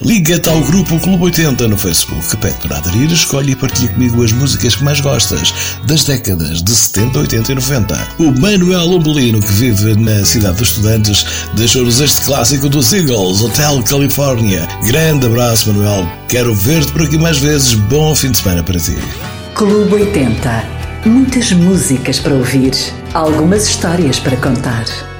Liga-te ao grupo Clube 80 no Facebook, pede para aderir, escolhe e partilha comigo as músicas que mais gostas das décadas de 70, 80 e 90. O Manuel Umbolino, que vive na cidade dos Estudantes, deixou-nos este clássico dos Eagles, Hotel California. Grande abraço, Manuel. Quero ver-te por aqui mais vezes. Bom fim de semana para ti. Clube 80. Muitas músicas para ouvir, algumas histórias para contar.